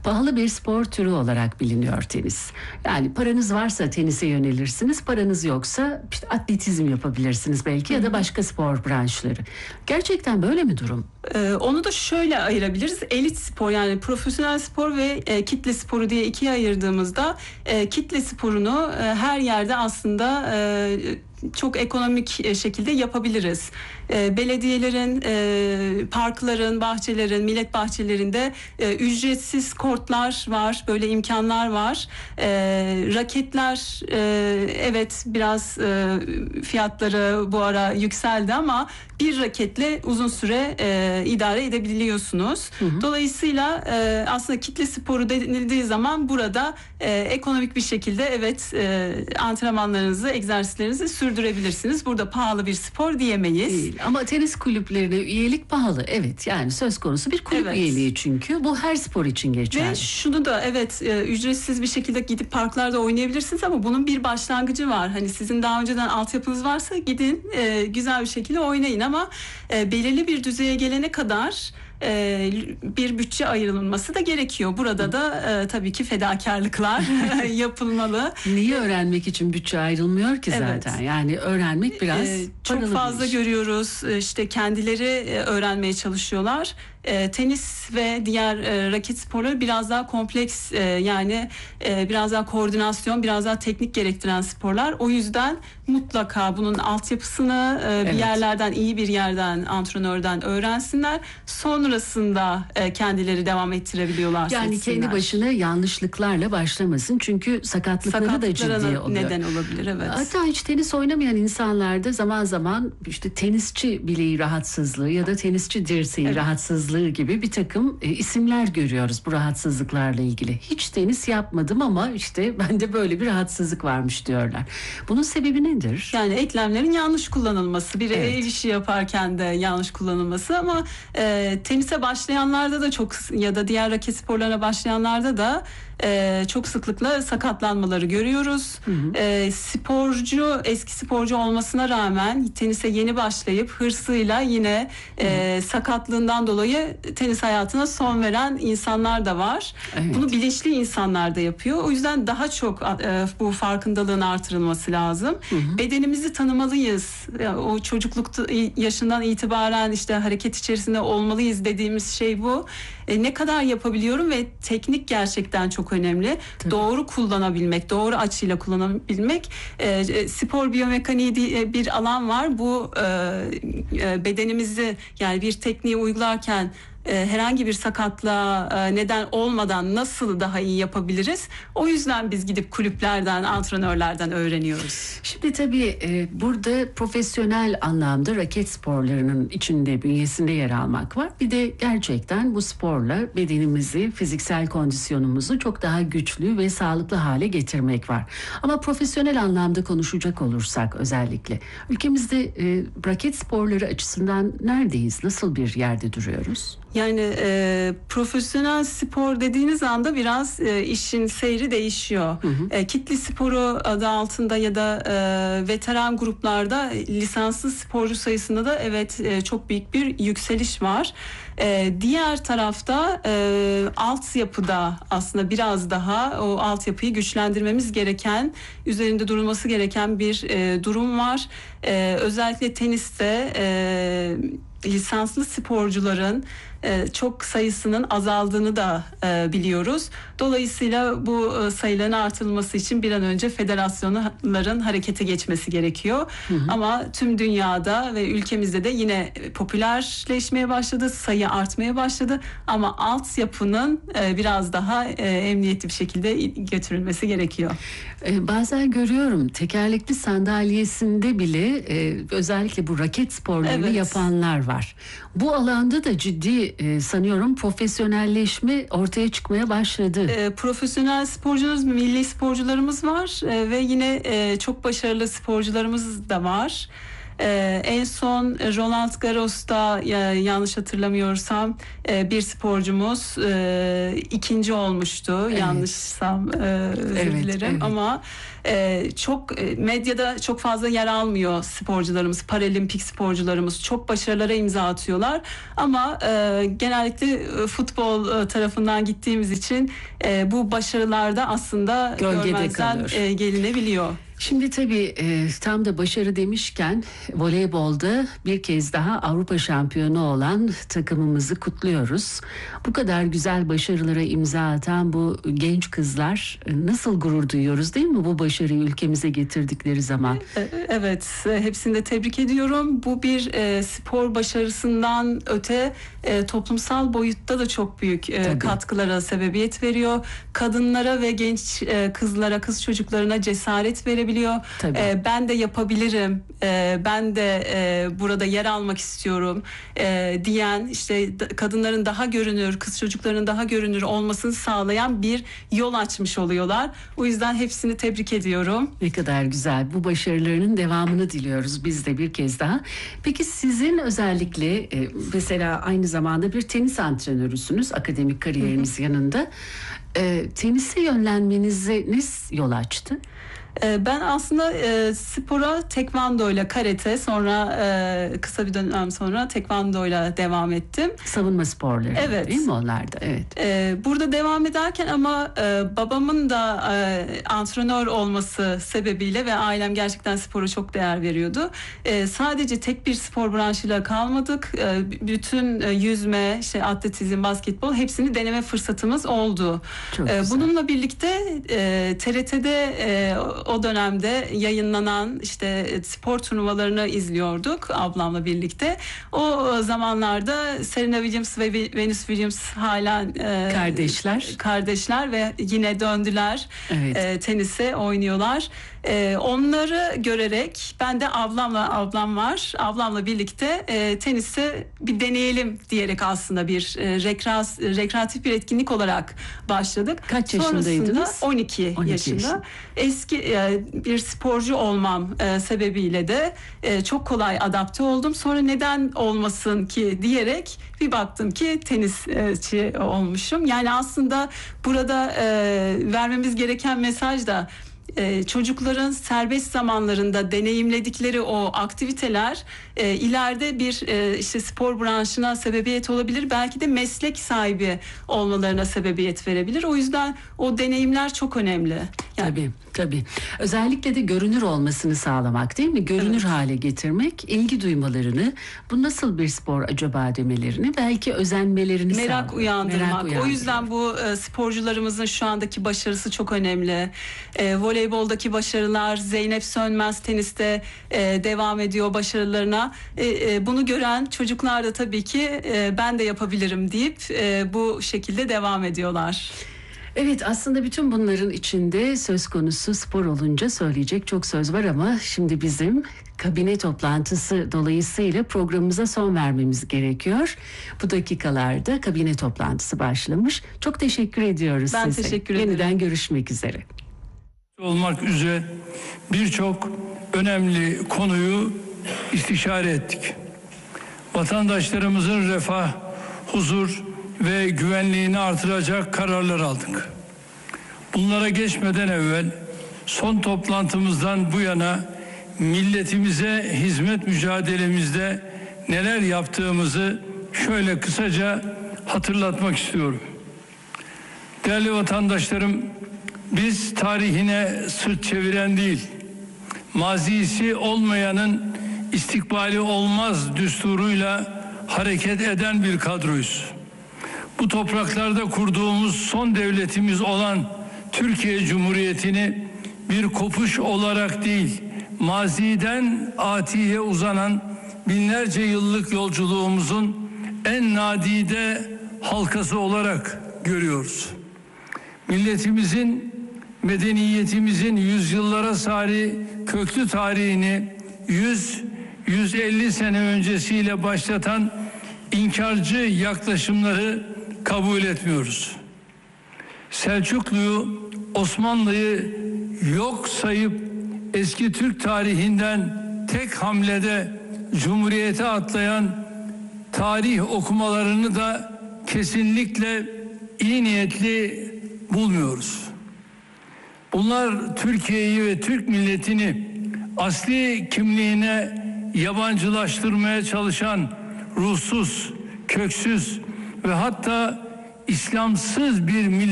Pahalı bir spor türü olarak biliniyor tenis. Yani paranız varsa tenise yönelirsiniz, paranız yoksa işte atletizm yapabilirsiniz belki ya da başka spor branşları. Gerçekten böyle mi durum? Onu da şöyle ayırabiliriz. Elit spor, yani profesyonel spor ve kitle sporu diye ikiye ayırdığımızda kitle sporunu her yerde aslında çok ekonomik şekilde yapabiliriz. Belediyelerin, parkların, bahçelerin, millet bahçelerinde ücretsiz kortlar var, böyle imkanlar var. Raketler, evet biraz fiyatları bu ara yükseldi ama bir raketle uzun süre idare edebiliyorsunuz. Dolayısıyla aslında kitle sporu denildiği zaman burada ekonomik bir şekilde antrenmanlarınızı, egzersizlerinizi sürdürebilirsiniz. Burada pahalı bir spor diyemeyiz. Değil. Ama tenis kulüplerine üyelik pahalı. Evet, yani söz konusu bir kulüp üyeliği çünkü. Bu her spor için geçerli. Ve şunu da ücretsiz bir şekilde gidip parklarda oynayabilirsiniz ama bunun bir başlangıcı var. Hani sizin daha önceden altyapınız varsa gidin güzel bir şekilde oynayın ama belirli bir düzeye gelene kadar bir bütçe ayrılması da gerekiyor. Burada da tabii ki fedakarlıklar yapılmalı. Niye öğrenmek için bütçe ayrılmıyor ki zaten? Yani öğrenmek biraz çok fazla görüyoruz. İşte kendileri öğrenmeye çalışıyorlar. Tenis ve diğer raket sporları biraz daha kompleks, yani biraz daha koordinasyon, biraz daha teknik gerektiren sporlar. O yüzden mutlaka bunun altyapısını bir yerlerden, iyi bir yerden, antrenörden öğrensinler. Sonrasında kendileri devam ettirebiliyorlar. Yani kendi başına yanlışlıklarla başlamasın. Çünkü sakatlıkları da ciddi oluyor. Neden olabilir, evet. Hatta hiç tenis oynamayan insanlarda zaman zaman işte tenisçi bileği rahatsızlığı ya da tenisçi dirseği rahatsızlığı gibi bir takım isimler görüyoruz bu rahatsızlıklarla ilgili. Hiç tenis yapmadım ama işte bende böyle bir rahatsızlık varmış diyorlar. Bunun sebebi nedir? Yani eklemlerin yanlış kullanılması, bir el işi yaparken de yanlış kullanılması ama tenise başlayanlarda da çok, ya da diğer raket sporlarına başlayanlarda da çok sıklıkla sakatlanmaları görüyoruz. Eski sporcu olmasına rağmen tenise yeni başlayıp hırsıyla yine sakatlığından dolayı tenis hayatına son veren insanlar da var. Bunu bilinçli insanlar da yapıyor. O yüzden daha çok bu farkındalığın artırılması lazım. Bedenimizi tanımalıyız. O çocukluk yaşından itibaren işte hareket içerisinde olmalıyız dediğimiz şey bu. Ne kadar yapabiliyorum ve teknik gerçekten çok önemli. Tabii. Doğru kullanabilmek, doğru açıyla kullanabilmek. Spor biyomekaniği diye bir alan var. Bu bedenimizi, yani bir tekniği uygularken herhangi bir sakatlığa neden olmadan nasıl daha iyi yapabiliriz? O yüzden biz gidip kulüplerden, antrenörlerden öğreniyoruz. Şimdi tabii burada profesyonel anlamda raket sporlarının içinde, bünyesinde yer almak var. Bir de gerçekten bu sporla bedenimizi, fiziksel kondisyonumuzu çok daha güçlü ve sağlıklı hale getirmek var. Ama profesyonel anlamda konuşacak olursak özellikle ülkemizde raket sporları açısından neredeyiz? Nasıl bir yerde duruyoruz? Yani profesyonel spor dediğiniz anda biraz işin seyri değişiyor. Kitle sporu adı altında ya da veteran gruplarda lisanslı sporcu sayısında da çok büyük bir yükseliş var. Diğer tarafta altyapıda aslında biraz daha o altyapıyı güçlendirmemiz gereken, üzerinde durulması gereken bir durum var. Özellikle teniste lisanslı sporcuların çok sayısının azaldığını da biliyoruz. Dolayısıyla bu sayıların artırılması için bir an önce federasyonların harekete geçmesi gerekiyor. Ama tüm dünyada ve ülkemizde de yine popülerleşmeye başladı, sayı artmaya başladı. Ama altyapının biraz daha emniyetli bir şekilde götürülmesi gerekiyor. Bazen görüyorum tekerlekli sandalyesinde bile özellikle bu raket sporlarını yapanlar var. Bu alanda da ciddi sanıyorum profesyonelleşme ortaya çıkmaya başladı. Profesyonel sporcularımız, milli sporcularımız var ve yine çok başarılı sporcularımız da var. En son Roland Garros'ta yanlış hatırlamıyorsam bir sporcumuz ikinci olmuştu. Evet. Yanlışsam özür dilerim evet. ama çok medyada çok fazla yer almıyor sporcularımız, paralimpik sporcularımız çok başarılara imza atıyorlar ama genellikle futbol tarafından gittiğimiz için bu başarılarda aslında Gölgede görmezden kalıyor. gelinebiliyor. Şimdi tabii tam da başarı demişken voleybolda bir kez daha Avrupa şampiyonu olan takımımızı kutluyoruz. Bu kadar güzel başarılara imza atan bu genç kızlar nasıl gurur duyuyoruz değil mi bu başarıyı ülkemize getirdikleri zaman? Evet, hepsini de tebrik ediyorum. Bu bir spor başarısından öte toplumsal boyutta da çok büyük katkılara sebebiyet veriyor. Kadınlara ve genç kızlara, kız çocuklarına cesaret verebiliyor. Ben de yapabilirim, ben de burada yer almak istiyorum diyen, işte kadınların daha görünür, kız çocuklarının daha görünür olmasını sağlayan bir yol açmış oluyorlar. O yüzden hepsini tebrik ediyorum. Ne kadar güzel. Bu başarılarının devamını diliyoruz biz de bir kez daha. Peki sizin özellikle mesela aynı zamanda bir tenis antrenörüsünüz akademik kariyeriniz yanında. Tenise yönlenmenize ne yol açtı? Ben aslında spora tekvando ile karate, sonra kısa bir dönem sonra tekvando ile devam ettim. Savunma sporları Evet. değil mi onlar da? Evet. Burada devam ederken ama babamın da antrenör olması sebebiyle ve ailem gerçekten spora çok değer veriyordu. Sadece tek bir spor branşıyla kalmadık. Bütün yüzme, atletizm, basketbol hepsini deneme fırsatımız oldu. Çok güzel. Bununla birlikte TRT'de o dönemde yayınlanan spor turnuvalarını izliyorduk ablamla birlikte. O zamanlarda Serena Williams ve Venus Williams hala kardeşler ve yine döndüler. Evet. Tenise oynuyorlar. Onları görerek ben de ablamla birlikte tenisi bir deneyelim diyerek aslında bir rekreatif bir etkinlik olarak başladık. Kaç yaşındaydınız? Sonrasında 12 yaşında. Eski bir sporcu olmam sebebiyle de çok kolay adapte oldum. Sonra neden olmasın ki diyerek bir baktım ki tenisçi olmuşum. Yani aslında burada vermemiz gereken mesaj da çocukların serbest zamanlarında deneyimledikleri o aktiviteler ileride bir spor branşına sebebiyet olabilir. Belki de meslek sahibi olmalarına sebebiyet verebilir. O yüzden o deneyimler çok önemli. Tabii. Özellikle de görünür olmasını sağlamak değil mi? Görünür hale getirmek, ilgi duymalarını, bu nasıl bir spor acaba demelerini, belki özenmelerini merak uyandırmak. Merak O yüzden bu sporcularımızın şu andaki başarısı çok önemli. Voleyboldaki başarılar, Zeynep Sönmez teniste devam ediyor başarılarına. Bunu gören çocuklar da tabii ki ben de yapabilirim deyip bu şekilde devam ediyorlar. Evet, aslında bütün bunların içinde söz konusu spor olunca söyleyecek çok söz var ama şimdi bizim kabine toplantısı dolayısıyla programımıza son vermemiz gerekiyor. Bu dakikalarda kabine toplantısı başlamış. Çok teşekkür ediyoruz size. Ben teşekkür ederim. Yeniden görüşmek üzere. Olmak üzere birçok önemli konuyu istişare ettik. Vatandaşlarımızın refah, huzur ve güvenliğini artıracak kararlar aldık. Bunlara geçmeden evvel son toplantımızdan bu yana milletimize hizmet mücadelemizde neler yaptığımızı şöyle kısaca hatırlatmak istiyorum. Değerli vatandaşlarım, biz tarihine sırt çeviren değil, mazisi olmayanın istikbali olmaz düsturuyla hareket eden bir kadroyuz. Bu topraklarda kurduğumuz son devletimiz olan Türkiye Cumhuriyeti'ni bir kopuş olarak değil, maziden atiye uzanan binlerce yıllık yolculuğumuzun en nadide halkası olarak görüyoruz. Milletimizin, medeniyetimizin yüzyıllara sari köklü tarihini 100-150 sene öncesiyle başlatan inkarcı yaklaşımları kabul etmiyoruz. Selçuklu'yu, Osmanlı'yı yok sayıp eski Türk tarihinden tek hamlede Cumhuriyete atlayan tarih okumalarını da kesinlikle iyi niyetli bulmuyoruz. Bunlar Türkiye'yi ve Türk milletini asli kimliğine yabancılaştırmaya çalışan ruhsuz, köksüz ve hatta İslamsız bir millet